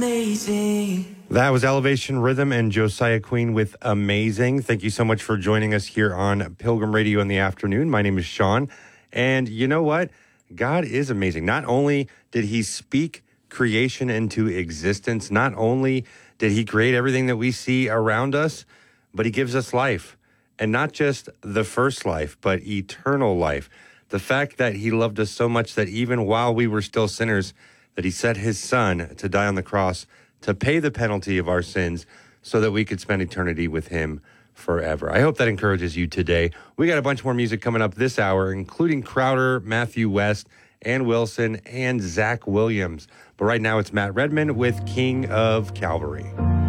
amazing. That was Elevation Rhythm and Josiah Queen with Amazing. Thank you so much for joining us here on Pilgrim Radio in the afternoon. My name is Sean. And you know what? God is amazing. Not only did he speak creation into existence, not only did he create everything that we see around us, but he gives us life. And not just the first life, but eternal life. The fact that he loved us so much that even while we were still sinners, that he sent his son to die on the cross to pay the penalty of our sins so that we could spend eternity with him forever. I hope that encourages you today. We got a bunch more music coming up this hour, including Crowder, Matthew West, Ann Wilson, and Zach Williams. But right now it's Matt Redman with King of Calvary.